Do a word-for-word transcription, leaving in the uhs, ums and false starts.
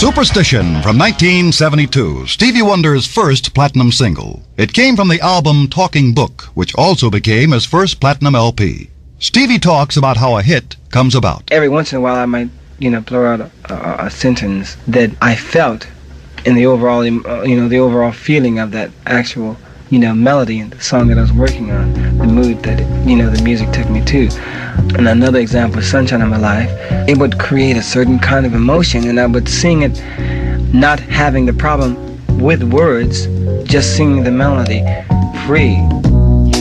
Superstition from nineteen seventy-two, Stevie Wonder's first platinum single. It came from the album Talking Book, which also became his first platinum L P. Stevie talks about how a hit comes about. Every once in a while I might, you know, blow out a, a, a sentence that I felt in the overall, you know, the overall feeling of that actual, you know, melody and the song that I was working on, the mood that, it, you know, the music took me to. And another example is Sunshine of My Life. It would create a certain kind of emotion, and I would sing it not having the problem with words, just singing the melody free.